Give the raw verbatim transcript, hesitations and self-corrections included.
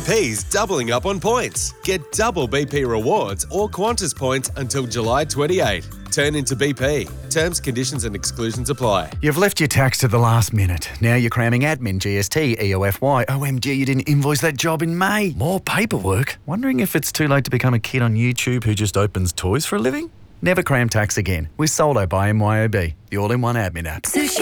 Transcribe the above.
P's doubling up on points. Get double B P rewards or Qantas points until July twenty-eighth. Turn into B P. Terms, conditions and exclusions apply. You've left your tax to the last minute. Now you're cramming admin, G S T, E O F Y. O M G, you didn't invoice that job in May. More paperwork? Wondering if it's too late to become a kid on YouTube who just opens toys for a living? Never cram tax again with Solo by M Y O B, the all-in-one admin app. Sushi.